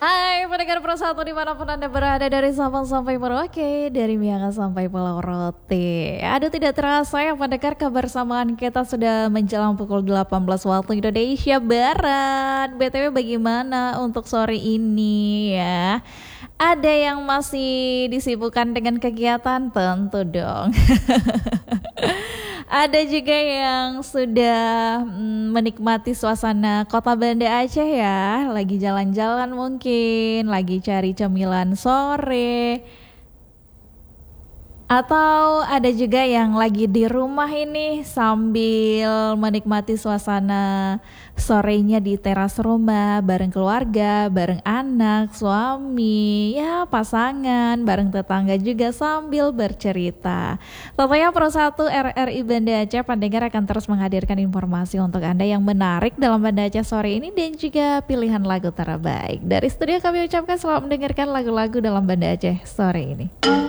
Hai pendengar Persatu dimanapun Anda berada, dari Sabang sampai Merauke, dari Miangas sampai Pulau Rote. Aduh, tidak terasa ya pendengar, kebersamaan kita sudah menjelang pukul 18 waktu Indonesia Barat. BTW bagaimana untuk sore ini ya? Ada yang masih disibukkan dengan kegiatan? Tentu dong. Ada juga yang sudah menikmati suasana kota Banda Aceh ya, lagi jalan-jalan mungkin, lagi cari cemilan sore, atau ada juga yang lagi di rumah ini sambil menikmati suasana sorenya di teras rumah bareng keluarga, bareng anak, suami, ya pasangan, bareng tetangga juga sambil bercerita. Tentunya Pro 1 RRI Banda Aceh pendengar akan terus menghadirkan informasi untuk Anda yang menarik dalam Banda Aceh sore ini dan juga pilihan lagu terbaik. Dari studio kami ucapkan selamat mendengarkan lagu-lagu dalam Banda Aceh sore ini.